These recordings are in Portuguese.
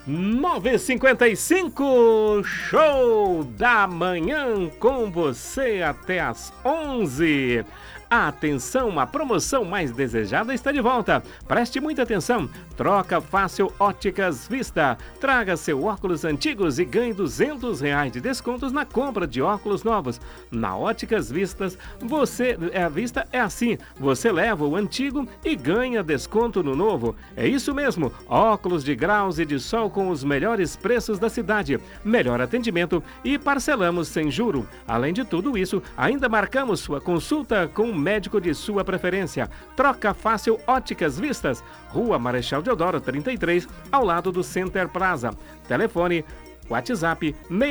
9h55, show da manhã com você até às 11. Atenção, a promoção mais desejada está de volta. Preste muita atenção. Troca fácil Óticas Vista. Traga seu óculos antigos e ganhe R$200 de descontos na compra de óculos novos. Na Óticas Vistas, a vista é assim. Você leva o antigo e ganha desconto no novo. É isso mesmo. Óculos de graus e de sol com os melhores preços da cidade. Melhor atendimento e parcelamos sem juro. Além de tudo isso, ainda marcamos sua consulta com médico de sua preferência. Troca fácil Óticas Vistas, Rua Marechal Deodoro 33, ao lado do Center Plaza. Telefone WhatsApp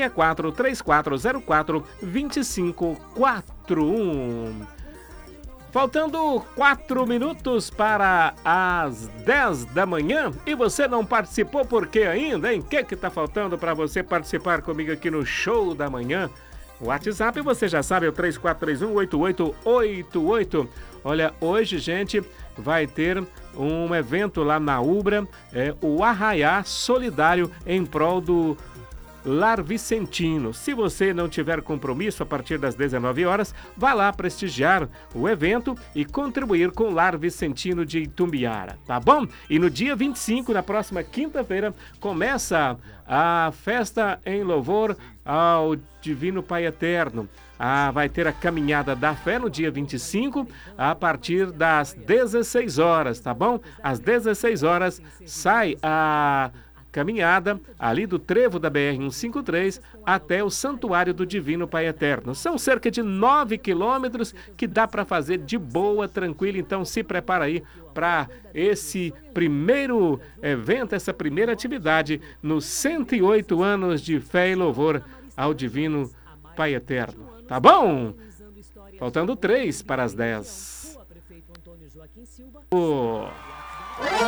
6434042541. Faltando 4 minutos para as 10 da manhã e você não participou por quê ainda, hein? O que tá faltando para você participar comigo aqui no Show da Manhã? O WhatsApp, você já sabe, é o 3431-8888. Olha, hoje, gente, vai ter um evento lá na Ubra, o Arraiá Solidário em prol do Lar Vicentino. Se você não tiver compromisso a partir das 19 horas, vá lá prestigiar o evento e contribuir com o Lar Vicentino de Itumbiara, tá bom? E no dia 25, na próxima quinta-feira, começa a festa em louvor ao Divino Pai Eterno. Vai ter a Caminhada da Fé no dia 25, a partir das 16 horas, tá bom? Às 16 horas sai a caminhada ali do trevo da BR-153 até o Santuário do Divino Pai Eterno. São cerca de 9 quilômetros que dá para fazer de boa, tranquilo. Então se prepara aí para esse primeiro evento, essa primeira atividade nos 108 anos de fé e louvor ao Divino Pai Eterno. Tá bom? Faltando 3 para as 10.